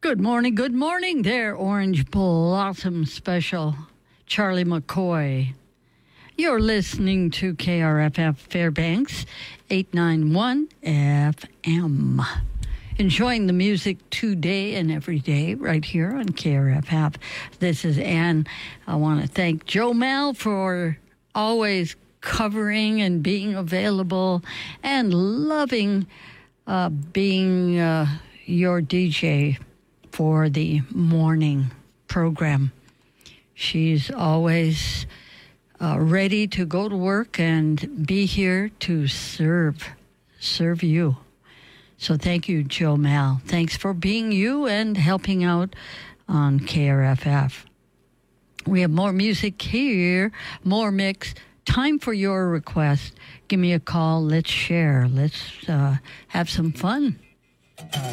Good morning there, Orange Blossom Special, Charlie McCoy. You're listening to KRFF Fairbanks, 891 FM. Enjoying the music today and every day right here on KRFF. This is Ann. I want to thank Joe Mal for always covering and being available and loving being your DJ for the morning program. She's always ready to go to work and be here to serve you. So thank you, Joe Mal. Thanks for being you and helping out on KRFF. We have more music here, more mix. Time for your request. Give me a call. Let's share. Let's have some fun.